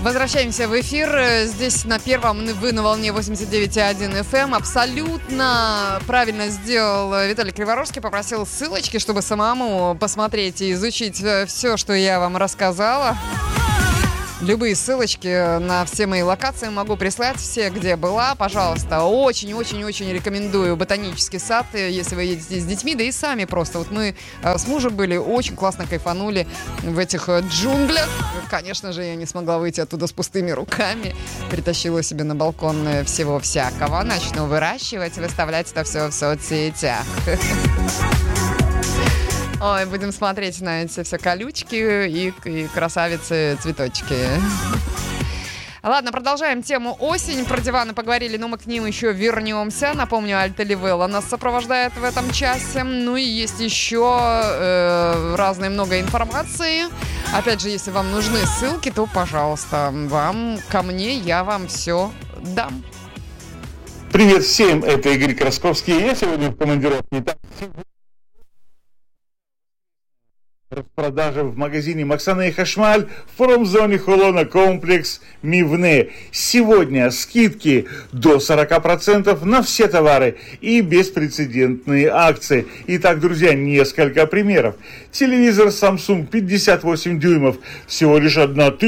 Возвращаемся в эфир. Здесь на первом вы на волне 89,1 FM. Абсолютно правильно сделал Виталий Криворожский. Попросил ссылочки, чтобы самому посмотреть и изучить все, что я вам рассказала. Любые ссылочки на все мои локации могу прислать, все, где была. Пожалуйста, очень-очень-очень рекомендую ботанический сад, если вы едете с детьми, да и сами просто. Вот мы с мужем были, очень классно кайфанули в этих джунглях. Конечно же, я не смогла выйти оттуда с пустыми руками. Притащила себе на балкон всего всякого. Начну выращивать, выставлять это все в соцсетях. Ой, будем смотреть на эти все колючки и красавицы-цветочки. Ладно, продолжаем тему осень. Про диваны поговорили, но мы к ним еще вернемся. Напомню, Альта Ливелла нас сопровождает в этом часе. Ну и есть еще разной много информации. Опять же, если вам нужны ссылки, то, пожалуйста, вам ко мне, я вам все дам. Привет всем, это Игорь Красковский. Я сегодня в командировке. Распродажа в магазине Максаны и Хашмаль в промзоне Холона комплекс Мивне. Сегодня скидки до 40% на все товары и беспрецедентные акции. Итак, друзья, несколько примеров. Телевизор Samsung 58 дюймов всего лишь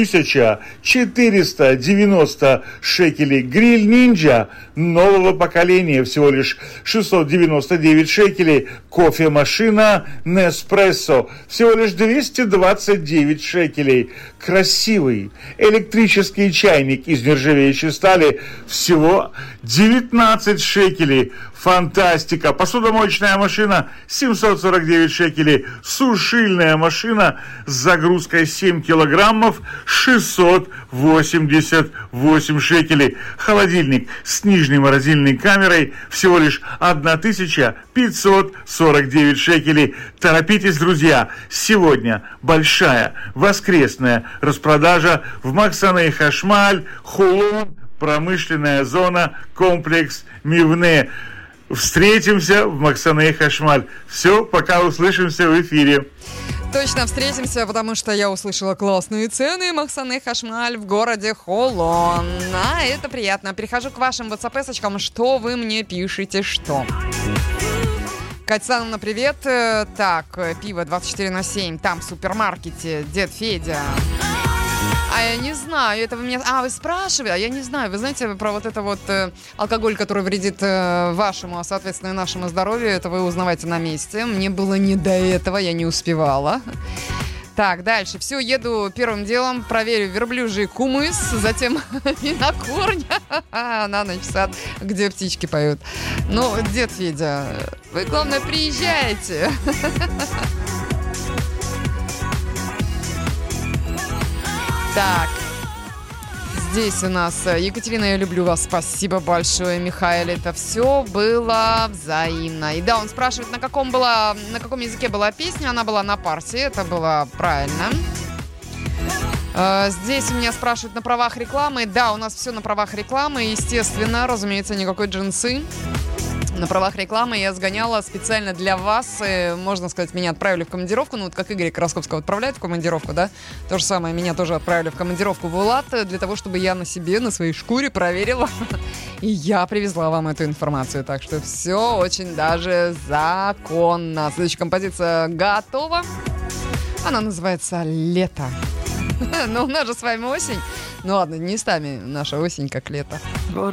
1490 шекелей. Гриль Ninja нового поколения всего лишь 699 шекелей. Кофемашина Nespresso всего лишь 229 шекелей. Красивый электрический чайник из нержавеющей стали всего 19 шекелей. Фантастика. Посудомоечная машина 749 шекелей. Сушильная машина с загрузкой 7 килограммов 688 шекелей. Холодильник с нижней морозильной камерой всего лишь 1549 шекелей. Торопитесь, друзья. Сегодня большая воскресная распродажа в Максаны и Хашмаль, Холон, промышленная зона, комплекс Мивне. Встретимся в Максаны и Хашмаль. Все, пока, услышимся в эфире. Точно встретимся, потому что я услышала классные цены Максаны и Хашмаль в городе Холон. А это приятно. Перехожу к вашим WhatsApp-эсочкам. Что вы мне пишете, что? Катя Сановна, привет. Так, пиво 24/7. Там в супермаркете. Дед Федя. А я не знаю, это вы меня... вы спрашиваете? А я не знаю. Вы знаете про вот это вот алкоголь, который вредит вашему, а соответственно и нашему здоровью, это вы узнавайте на месте. Мне было не до этого, я не успевала. Так, дальше. Все, еду первым делом, проверю верблюжий кумыс, затем винокурня на ночь в сад, где птички поют. Ну, дед Федя, вы, главное, приезжайте. Так, здесь у нас Екатерина, я люблю вас, спасибо большое, Михаил, это все было взаимно. И да, он спрашивает, на каком языке была песня, она была на парсе, это было правильно. Здесь у меня спрашивают на правах рекламы, да, у нас все на правах рекламы, естественно, разумеется, никакой джинсы. На правах рекламы я сгоняла специально для вас. Можно сказать, меня отправили в командировку. Ну, вот как Игоря Красковского отправляют в командировку, да? То же самое, меня тоже отправили в командировку в Улат для того, чтобы я на себе, на своей шкуре проверила. И я привезла вам эту информацию. Так что все очень даже законно. Следующая композиция готова. Она называется «Лето». Но у нас же с вами осень. Ну ладно, не с нами наша осень, как лето.